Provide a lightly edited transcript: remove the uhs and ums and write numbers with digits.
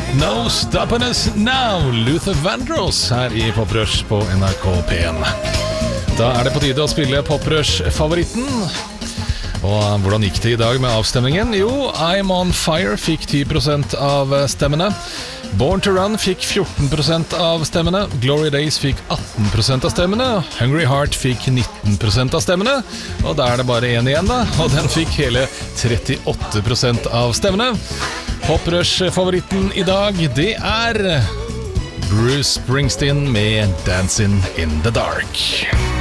No Stopping Us Now, Luther Vandross her i Poprush på NRK P1. Da er det på tide å spille Poprush-favoritten. Og hvordan gikk det i dag med avstemningen? Jo, I'm On Fire fikk 10% av stemmene. Born to Run fikk 14% av stemmene. Glory Days fikk 18% av stemmene. Hungry Heart fikk 19% av stemmene. Og da er det bare en igjen da, og den fikk hele 38% av stemmene. Poprush-favoritten i dag, det er Bruce Springsteen med Dancing in the Dark.